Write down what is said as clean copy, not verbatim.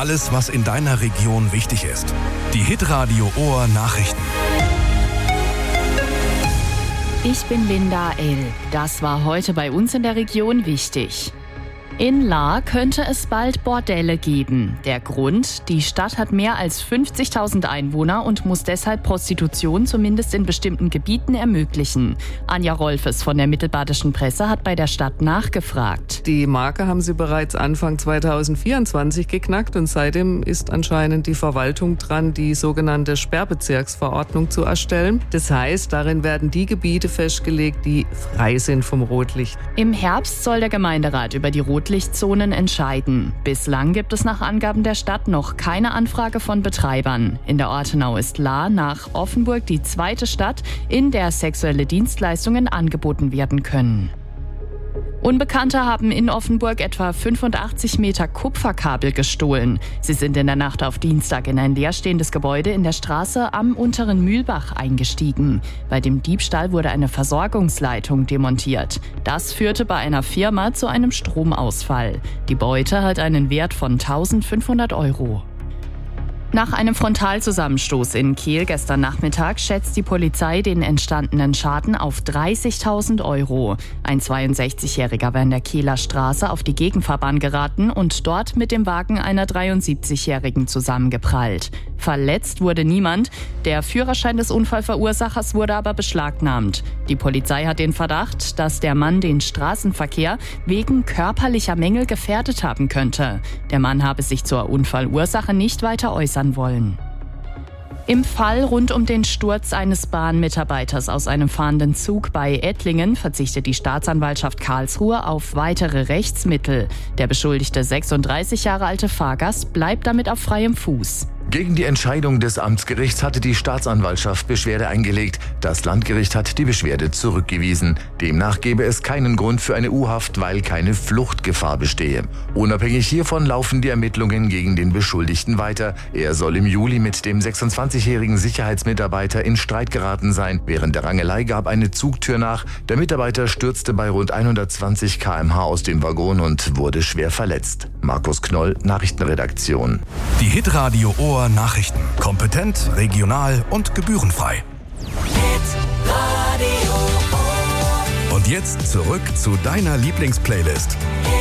Alles, was in deiner Region wichtig ist. Die Hitradio Ohr Nachrichten. Ich bin Linda L. Das war heute bei uns in der Region wichtig. In Lahr könnte es bald Bordelle geben. Der Grund: Die Stadt hat mehr als 50.000 Einwohner und muss deshalb Prostitution zumindest in bestimmten Gebieten ermöglichen. Anja Rolfes von der Mittelbadischen Presse hat bei der Stadt nachgefragt. Die Marke haben sie bereits Anfang 2024 geknackt und seitdem ist anscheinend die Verwaltung dran, die sogenannte Sperrbezirksverordnung zu erstellen. Das heißt, darin werden die Gebiete festgelegt, die frei sind vom Rotlicht. Im Herbst soll der Gemeinderat über die Rotlichtzonen entscheiden. Bislang gibt es nach Angaben der Stadt noch keine Anfrage von Betreibern. In der Ortenau ist Lahr nach Offenburg die zweite Stadt, in der sexuelle Dienstleistungen angeboten werden können. Unbekannte haben in Offenburg etwa 85 Meter Kupferkabel gestohlen. Sie sind in der Nacht auf Dienstag in ein leerstehendes Gebäude in der Straße am Unteren Mühlbach eingestiegen. Bei dem Diebstahl wurde eine Versorgungsleitung demontiert. Das führte bei einer Firma zu einem Stromausfall. Die Beute hat einen Wert von 1.500 €. Nach einem Frontalzusammenstoß in Kehl gestern Nachmittag schätzt die Polizei den entstandenen Schaden auf 30.000 €. Ein 62-Jähriger war in der Kehler Straße auf die Gegenfahrbahn geraten und dort mit dem Wagen einer 73-Jährigen zusammengeprallt. Verletzt wurde niemand. Der Führerschein des Unfallverursachers wurde aber beschlagnahmt. Die Polizei hat den Verdacht, dass der Mann den Straßenverkehr wegen körperlicher Mängel gefährdet haben könnte. Der Mann habe sich zur Unfallursache nicht weiter äußern wollen. Im Fall rund um den Sturz eines Bahnmitarbeiters aus einem fahrenden Zug bei Ettlingen verzichtet die Staatsanwaltschaft Karlsruhe auf weitere Rechtsmittel. Der beschuldigte 36 Jahre alte Fahrgast bleibt damit auf freiem Fuß. Gegen die Entscheidung des Amtsgerichts hatte die Staatsanwaltschaft Beschwerde eingelegt. Das Landgericht hat die Beschwerde zurückgewiesen. Demnach gebe es keinen Grund für eine U-Haft, weil keine Fluchtgefahr bestehe. Unabhängig hiervon laufen die Ermittlungen gegen den Beschuldigten weiter. Er soll im Juli mit dem 26-jährigen Sicherheitsmitarbeiter in Streit geraten sein. Während der Rangelei gab eine Zugtür nach. Der Mitarbeiter stürzte bei rund 120 km/h aus dem Waggon und wurde schwer verletzt. Markus Knoll, Nachrichtenredaktion. Die Hitradio Ohr Nachrichten. Kompetent, regional und gebührenfrei. Und jetzt zurück zu deiner Lieblingsplaylist.